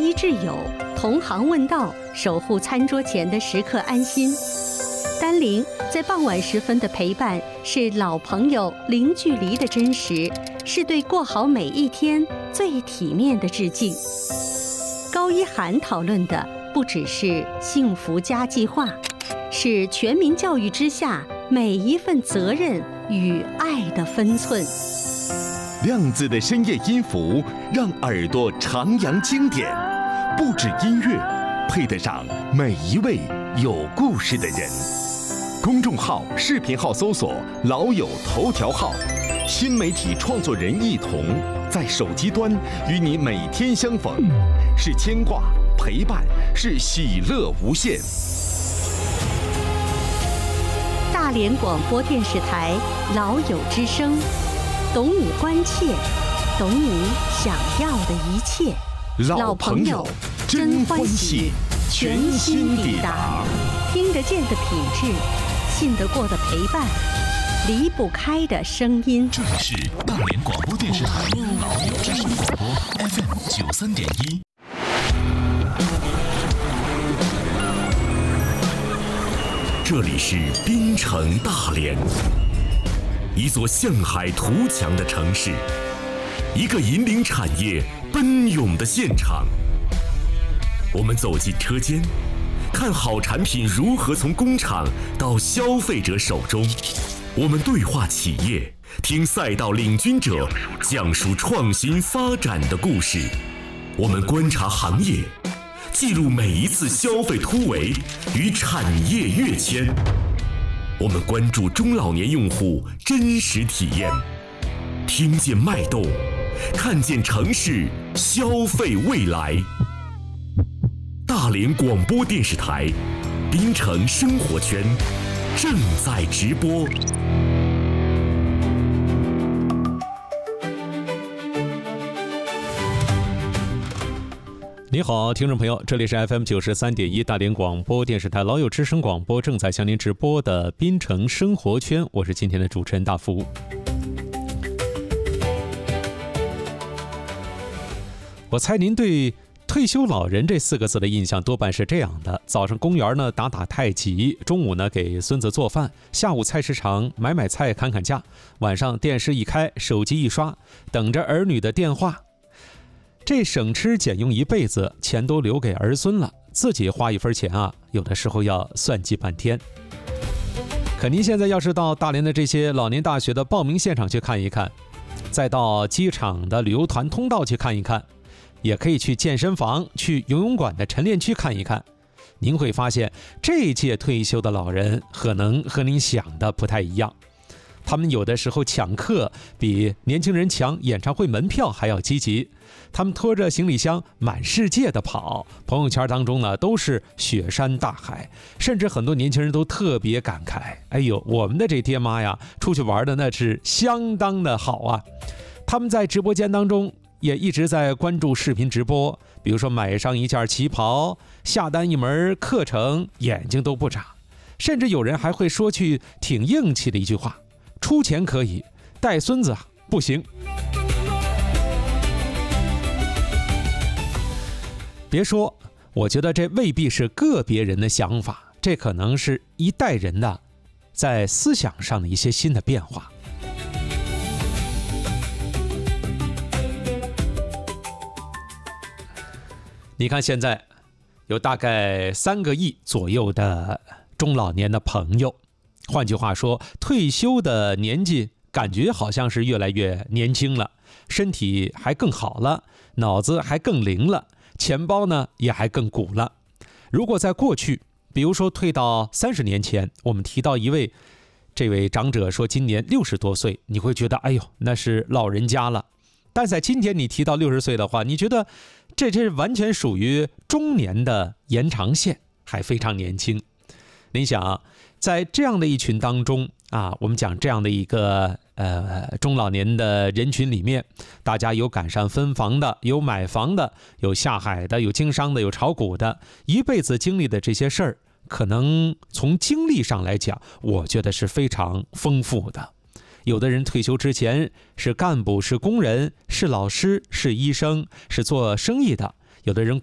依挚友，同行问道，守护餐桌前的食客安心。丹玲在傍晚时分的陪伴，是老朋友零距离的真实，是对过好每一天最体面的致敬。高一涵讨论的不只是幸福家计划，是全民教育之下每一份责任与爱的分寸。 亮子的深夜音符让耳朵徜徉经典，不止音乐，配得上每一位有故事的人。公众号、视频号搜索“老友头条号”，新媒体创作人一同在手机端与你每天相逢，是牵挂、陪伴，是喜乐无限。 大连广播电视台老友之声，懂你关切，懂你想要的一切。 老朋友真欢喜，全新抵达， 听得见的品质，信得过的陪伴，离不开的声音。 这里是大连广播电视台老友之声广播 FM 93.1。这里是滨城大连，一座向海图强的城市，一个引领产业奔涌的现场。我们走进车间，看好产品如何从工厂到消费者手中。我们对话企业，听赛道领军者讲述创新发展的故事。我们观察行业，记录每一次消费突围与产业跃迁。我们关注中老年用户真实体验，听见脉动，看见城市消费未来。大连广播电视台滨城生活圈正在直播。 你好，听众朋友，这里是 FM 93.1大连广播电视台老友之声广播正在向您直播的滨城生活圈，我是今天的主持人大福。我猜您对退休老人这4个字的印象多半是这样的：早上公园呢打打太极，中午呢给孙子做饭，下午菜市场买买菜砍砍价，晚上电视一开，手机一刷，等着儿女的电话。这省吃俭用一辈子，钱都留给儿孙了，自己花一分钱啊，有的时候要算计半天。可您现在要是到大连的这些老年大学的报名现场去看一看，再到机场的旅游团通道去看一看，也可以去健身房、去游泳馆的晨练区看一看，您会发现这届退休的老人可能和您想的不太一样。他们有的时候抢课比年轻人抢演唱会门票还要积极，他们拖着行李箱满世界的跑，朋友圈当中呢都是雪山大海，甚至很多年轻人都特别感慨，哎呦，我们的这爹妈呀出去玩的那是相当的好啊。他们在直播间当中也一直在关注视频直播，比如说买上一件旗袍，下单一门课程，眼睛都不眨，甚至有人还会说句挺硬气的一句话：出钱可以，带孙子不行。别说，我觉得这未必是个别人的想法，这可能是一代人的在思想上的一些新的变化。你看现在有大概3个亿左右的中老年的朋友，换句话说，退休的年纪感觉好像是越来越年轻了，身体还更好了，脑子还更灵了，钱包呢也还更鼓了。如果在过去，比如说退到30年前，我们提到这位长者说今年60多岁，你会觉得哎呦那是老人家了。但在今天你提到60岁的话，你觉得这是完全属于中年的延长线，还非常年轻。你想在这样的一群当中啊，我们讲这样的一个中老年的人群里面，大家有赶上分房的，有买房的，有下海的，有经商的，有炒股的，一辈子经历的这些事儿，可能从经历上来讲，我觉得是非常丰富的。有的人退休之前是干部，是工人，是老师，是医生，是做生意的；有的人